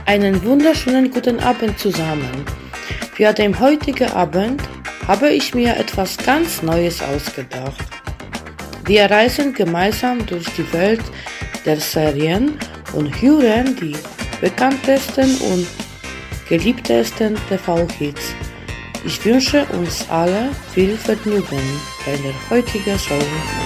Einen wunderschönen guten Abend zusammen. Für den heutigen Abend habe ich mir etwas ganz Neues ausgedacht. Wir reisen gemeinsam durch die Welt der Serien und hören die bekanntesten und geliebtesten TV-Hits. Ich wünsche uns alle viel Vergnügen bei der heutigen Show.